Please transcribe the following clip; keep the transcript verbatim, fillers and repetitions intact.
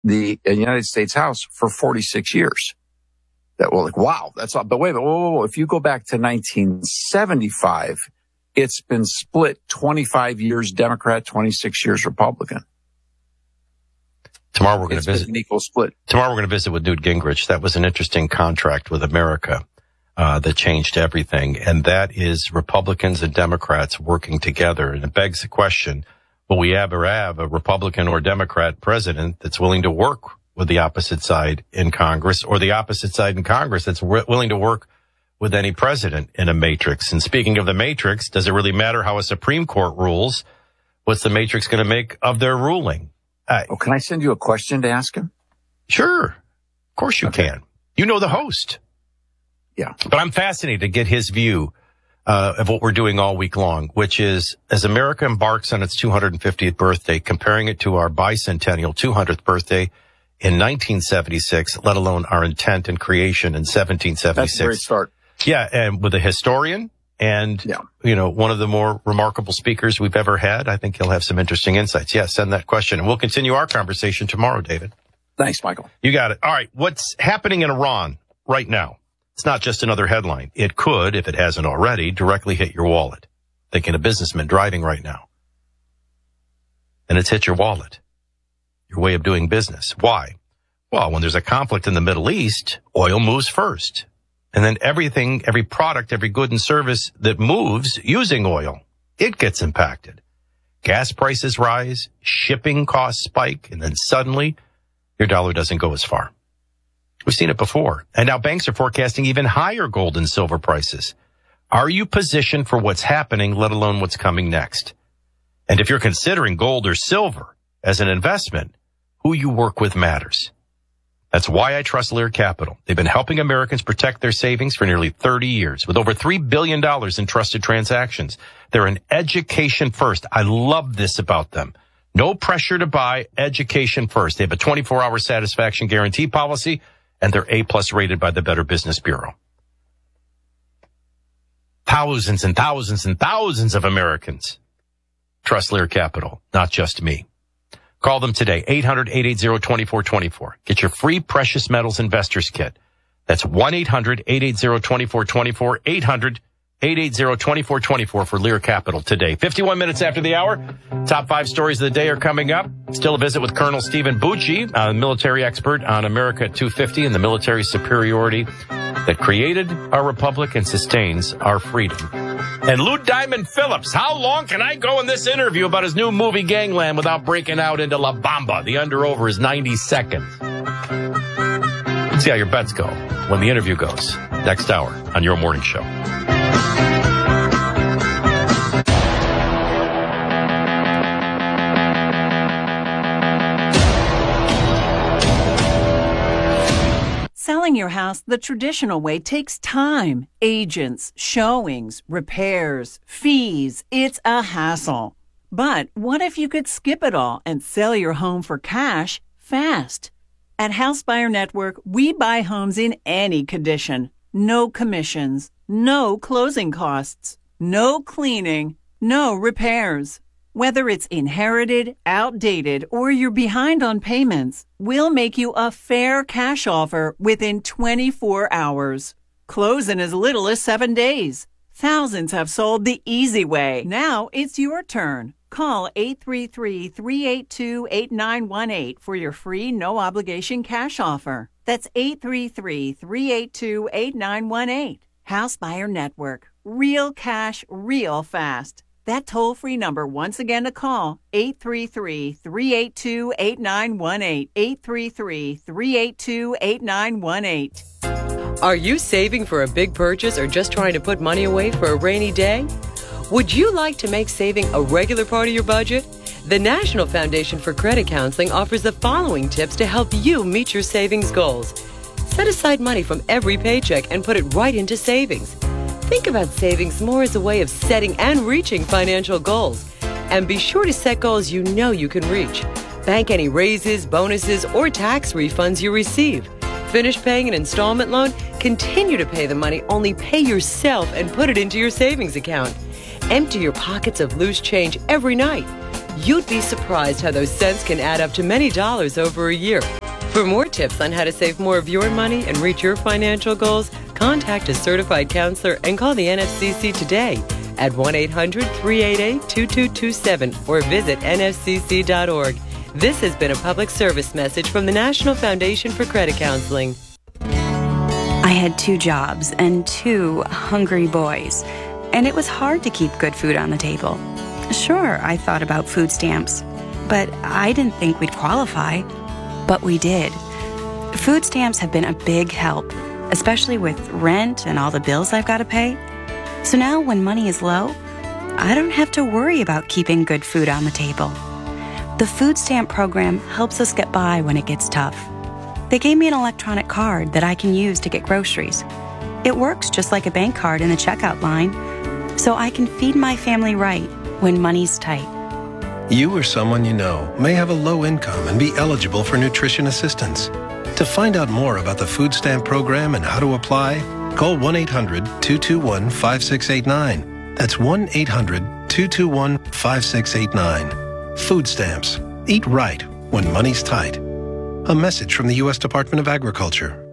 the United States House for forty-six years. That well, like, wow, that's all. But wait a minute, whoa, whoa, whoa. If you go back to nineteen seventy-five, it's been split twenty-five years Democrat, twenty-six years Republican. Tomorrow we're going it's to visit an equal split. Tomorrow we're going to visit with Newt Gingrich. That was an interesting contract with America uh, that changed everything, and that is Republicans and Democrats working together. And it begs the question: will we ever have a Republican or Democrat president that's willing to work with the opposite side in Congress, or the opposite side in Congress that's w- willing to work with any president in a matrix? And speaking of the matrix, does it really matter how a Supreme Court rules? What's the matrix going to make of their ruling? Uh, oh, can I send you a question to ask him? Sure. Of course you okay. can. You know the host. Yeah. But I'm fascinated to get his view uh, of what we're doing all week long, which is, as America embarks on its two hundred fiftieth birthday, comparing it to our bicentennial two hundredth birthday in nineteen seventy-six, let alone our intent and creation in seventeen seventy-six. That's a great start. Yeah, and with a historian and, yeah. you know, one of the more remarkable speakers we've ever had. I think he'll have some interesting insights. Yeah, send that question. And we'll continue our conversation tomorrow, David. Thanks, Michael. You got it. All right, what's happening in Iran right now? It's not just another headline. It could, if it hasn't already, directly hit your wallet. Thinking of businessmen driving right now. And it's hit your wallet. Your way of doing business. Why? Well, when there's a conflict in the Middle East, oil moves first. And then everything, every product, every good and service that moves using oil, it gets impacted. Gas prices rise, shipping costs spike, and then suddenly your dollar doesn't go as far. We've seen it before. And now banks are forecasting even higher gold and silver prices. Are you positioned for what's happening, let alone what's coming next? And if you're considering gold or silver as an investment, who you work with matters. That's why I trust Lear Capital. They've been helping Americans protect their savings for nearly thirty years with over three billion dollars in trusted transactions. They're an education first. I love this about them. No pressure to buy, education first. They have a twenty-four hour satisfaction guarantee policy, and they're A-plus rated by the Better Business Bureau. Thousands and thousands and thousands of Americans trust Lear Capital, not just me. Call them today, eight hundred, eight eight zero, two four two four. Get your free Precious Metals Investors Kit. That's one eight hundred, eight eight zero, two four two four, eight hundred, eight eight zero, two four two four for Lear Capital today. fifty-one minutes after the hour, top five stories of the day are coming up. Still a visit with Colonel Stephen Bucci, a military expert on America at two fifty and the military superiority that created our republic and sustains our freedom. And Lou Diamond Phillips, how long can I go in this interview about his new movie Gangland without breaking out into La Bamba? The under-over is ninety seconds. Let's see how your bets go when the interview goes. Next hour on Your Morning Show. Selling your house the traditional way takes time, agents, showings, repairs, fees. It's a hassle. But what if you could skip it all and sell your home for cash fast? At House Buyer Network, we buy homes in any condition. No commissions, no closing costs, no cleaning, no repairs. Whether it's inherited, outdated, or you're behind on payments, we'll make you a fair cash offer within twenty-four hours. Close in as little as seven days. Thousands have sold the easy way. Now it's your turn. Call eight three three, three eight two, eight nine one eight for your free no-obligation cash offer. That's eight three three, three eight two, eight nine one eight. House Buyer Network. Real cash, real fast. That toll-free number once again to call, eight three three, three eight two, eight nine one eight, eight three three, three eight two, eight nine one eight. Are you saving for a big purchase or just trying to put money away for a rainy day? Would you like to make saving a regular part of your budget? The National Foundation for Credit Counseling offers the following tips to help you meet your savings goals. Set aside money from every paycheck and put it right into savings. Think about savings more as a way of setting and reaching financial goals. And be sure to set goals you know you can reach. Bank any raises, bonuses, or tax refunds you receive. Finish paying an installment loan, continue to pay the money, only pay yourself and put it into your savings account. Empty your pockets of loose change every night. You'd be surprised how those cents can add up to many dollars over a year. For more tips on how to save more of your money and reach your financial goals, contact a certified counselor and call the N F C C today at one eight hundred, three eight eight, two two two seven or visit N F C C dot org. This has been a public service message from the National Foundation for Credit Counseling. I had two jobs and two hungry boys, and it was hard to keep good food on the table. Sure, I thought about food stamps, but I didn't think we'd qualify. But we did. Food stamps have been a big help, especially with rent and all the bills I've got to pay. So now when money is low, I don't have to worry about keeping good food on the table. The food stamp program helps us get by when it gets tough. They gave me an electronic card that I can use to get groceries. It works just like a bank card in the checkout line, so I can feed my family right when money's tight. You or someone you know may have a low income and be eligible for nutrition assistance. To find out more about the food stamp program and how to apply, call one eight hundred, two two one, five six eight nine. That's one eight hundred, two two one, five six eight nine. Food stamps. Eat right when money's tight. A message from the U S Department of Agriculture.